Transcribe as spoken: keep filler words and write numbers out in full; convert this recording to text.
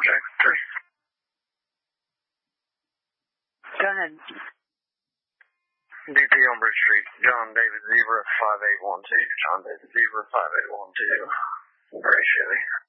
Jackson three. Go ahead. D P on Bridge Street, John David Zebra five eight one two. John David Zebra five eight one two. Very Chevy.